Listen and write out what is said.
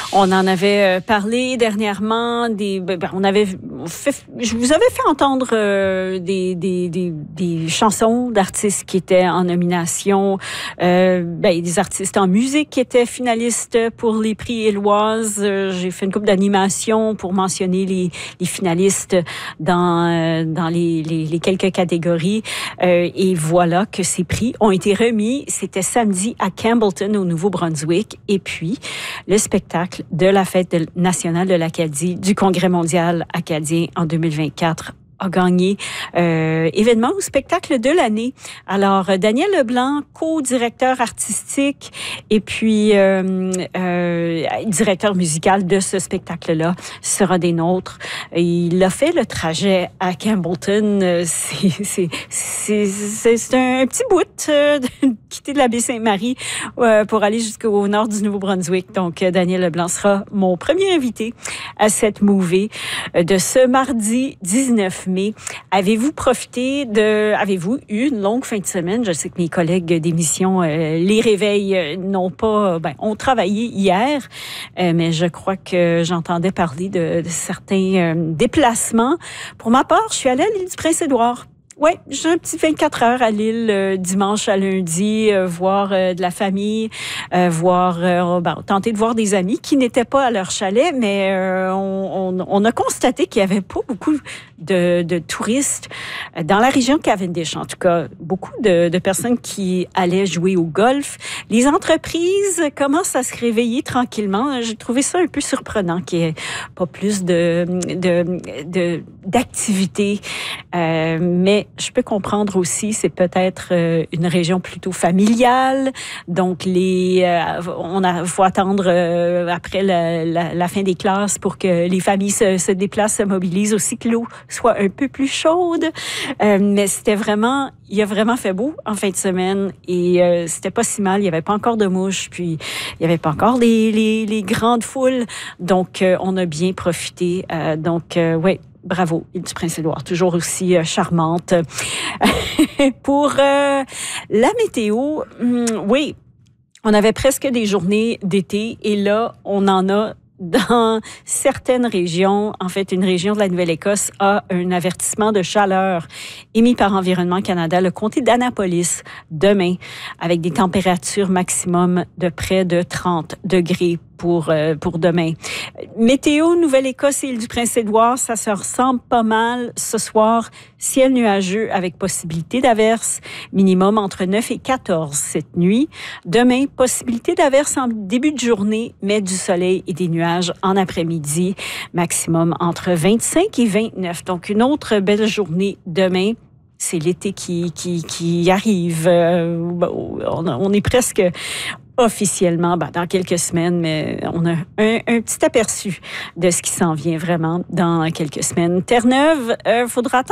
On en avait parlé dernièrement. Je vous avais fait entendre des chansons d'artistes qui étaient en nomination, des artistes en musique qui étaient finalistes pour les prix Éloise. J'ai fait une couple d'animations pour mentionner les finalistes dans les quelques catégories. Et voilà que ces prix ont été remis. C'était samedi à Campbellton, au Nouveau-Brunswick. Et puis, le spectacle de la Fête nationale de l'Acadie, du Congrès mondial acadien en 2024, a gagné événement ou spectacle de l'année. Alors, Daniel Leblanc, co-directeur artistique et puis directeur musical de ce spectacle-là, sera des nôtres. Il a fait le trajet à Campbellton. C'est un petit bout de quitter de la Baie-Sainte-Marie pour aller jusqu'au nord du Nouveau-Brunswick. Donc, Daniel Leblanc sera mon premier invité à cette movie de ce mardi 19 mai. Avez-vous eu une longue fin de semaine? Je sais que mes collègues d'émission Les Réveils ont travaillé hier, mais je crois que j'entendais parler de certains déplacements. Pour ma part, je suis allée à l'île du Prince-Édouard. Oui, j'ai un petit 24 heures à l'île dimanche à lundi, voir de la famille, tenter de voir des amis qui n'étaient pas à leur chalet, mais on a constaté qu'il n'y avait pas beaucoup de touristes dans la région de Cavendish. En tout cas, beaucoup de personnes qui allaient jouer au golf. Les entreprises commencent à se réveiller tranquillement. J'ai trouvé ça un peu surprenant qu'il n'y ait pas plus d'activités, mais je peux comprendre aussi, c'est peut-être une région plutôt familiale, donc faut attendre après la fin des classes pour que les familles se déplacent, se mobilisent, aussi que l'eau soit un peu plus chaude. Mais il a vraiment fait beau en fin de semaine et c'était pas si mal. Il y avait pas encore de mouches, puis il y avait pas encore les grandes foules, donc on a bien profité. Bravo, l'île du Prince-Édouard, toujours aussi charmante. Pour la météo, oui, on avait presque des journées d'été et là, on en a dans certaines régions. En fait, une région de la Nouvelle-Écosse a un avertissement de chaleur émis par Environnement Canada, le comté d'Annapolis, demain, avec des températures maximum de près de 30 degrés pour demain. Météo, Nouvelle-Écosse et île du Prince-Édouard, ça se ressemble pas mal. Ce soir, ciel nuageux avec possibilité d'averse, minimum entre 9 et 14 cette nuit. Demain, possibilité d'averse en début de journée, mais du soleil et des nuages en après-midi, maximum entre 25 et 29. Donc, une autre belle journée demain. C'est l'été qui arrive. On est presque officiellement dans quelques semaines, mais on a un petit aperçu de ce qui s'en vient vraiment dans quelques semaines. Terre-Neuve, faudra attendre